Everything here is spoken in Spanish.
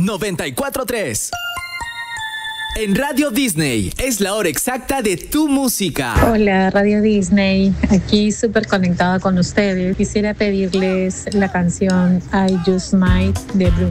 94.3. En Radio Disney es la hora exacta de tu música. Hola, Radio Disney. Aquí súper conectada con ustedes. Quisiera pedirles la canción I Just Might de Bruno